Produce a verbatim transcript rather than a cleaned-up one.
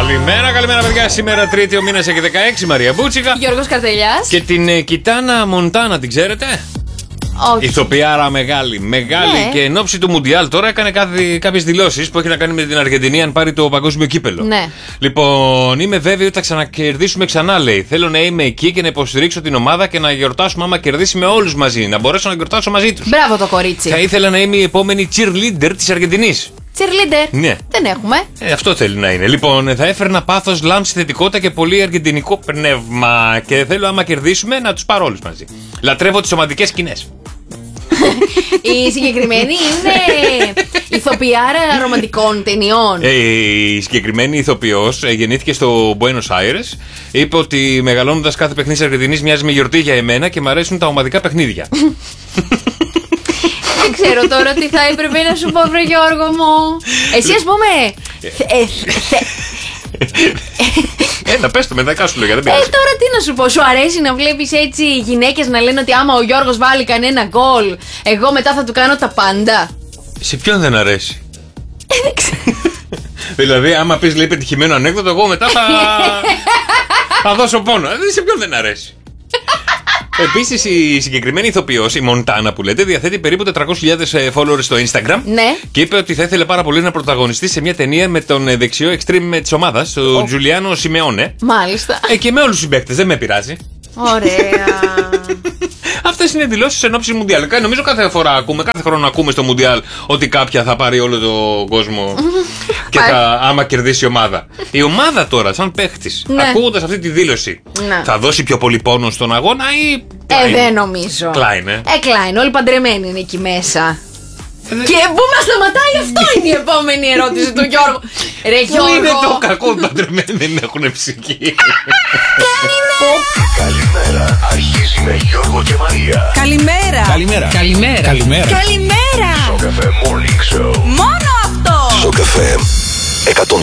Καλημέρα, καλημέρα παιδιά. Σήμερα Τρίτη, ο μήνας έχει δεκαέξι. Μαρία Μπούτσικα. Γιώργος Καρτελιάς. Και την ε, Κιτάνα Μοντάνα, την ξέρετε? Όχι. Ηθοποιάρα μεγάλη. Μεγάλη Ναι. Και εν ώψη του Μουντιάλ τώρα έκανε κάποιες δηλώσεις που έχει να κάνει με την Αργεντινή αν πάρει το παγκόσμιο κύπελο. Ναι. Λοιπόν, είμαι βέβαιη ότι θα ξανακερδίσουμε ξανά, λέει. Θέλω να είμαι εκεί και να υποστηρίξω την ομάδα και να γιορτάσουμε άμα κερδίσει με όλους μαζί. Να μπορέσω να γιορτάσω μαζί τους. Μπράβο το κορίτσι. Θα ήθελα να είμαι η επόμενη cheerleader της Αργεντινής. Cheerleader. Ναι. Δεν έχουμε. Ε, αυτό θέλει να είναι. Λοιπόν, θα έφερνα πάθος, λάμψη, θετικότητα και πολύ αργεντινικό πνεύμα. Και θέλω, άμα κερδίσουμε, να τους πάρω όλους μαζί. Λατρεύω τις σωματικές σκηνές. Η συγκεκριμένη είναι ηθοποιάρα ρομαντικών ταινιών. Ε, η συγκεκριμένη ηθοποιός ε, γεννήθηκε στο Buenos Aires. Είπε ότι μεγαλώνοντας κάθε παιχνίδι της Αργεντινής μοιάζει με γιορτή για εμένα και μου αρέσουν τα ομαδικά παιχνίδια. Δεν ξέρω τώρα τι θα έπρεπε να σου πω, βρε Γιώργο μου. Εσύ, ας πούμε. θε- ε, θε- Ένα, πες το με δεκά σου λόγια, δεν Ε, πειράζει. τώρα τι να σου πω, σου αρέσει να βλέπεις έτσι γυναίκες να λένε ότι άμα ο Γιώργος βάλει κανένα γκολ, εγώ μετά θα του κάνω τα πάντα. Σε ποιον δεν αρέσει? Δεν ξέρω. Δηλαδή, άμα πεις λέει πετυχημένο ανέκδοτο, εγώ μετά θα. θα δώσω πόνο. Ε, σε ποιον δεν αρέσει? Επίσης, η συγκεκριμένη ηθοποιός, η Μοντάνα που λέτε, διαθέτει περίπου τετρακόσιες χιλιάδες followers στο Instagram. Ναι. Και είπε ότι θα ήθελε πάρα πολύ να πρωταγωνιστεί σε μια ταινία με τον ε, δεξιό extreme της ομάδας, τον Oh. Τζουλιάνο Σιμεώνε. Μάλιστα. Ε, και με όλους τους συμπαίκτες, δεν με πειράζει. Ωραία. Αυτές είναι δηλώσεις εν ώψη Μουντιάλ. Νομίζω κάθε φορά ακούμε, κάθε χρόνο ακούμε στο Μουντιάλ ότι κάποια θα πάρει όλο τον κόσμο και θα, άμα κερδίσει η ομάδα. Η ομάδα τώρα, σαν παίχτης, Ναι. ακούγοντας αυτή τη δήλωση, Ναι. θα δώσει πιο πολύ πόνο στον αγώνα ή. Ε, δεν νομίζω. Κλάιν, ε. Ε, Κλάιν, όλοι παντρεμένοι είναι εκεί μέσα. Και πού μας σταματάει, αυτό είναι η επόμενη ερώτηση του Γιώργου. Ρε Πού είναι το Γιώργο. κακό που παντρεμένοι δεν έχουν ψυχή? Καλημέρα, αρχίζει με Γιώργο και Μαρία. Καλημέρα. Καλημέρα. Καλημέρα. Καλημέρα. Καλημέρα. Στο καφέ Morning Show. Μόνο αυτό. Στο καφέ εκατό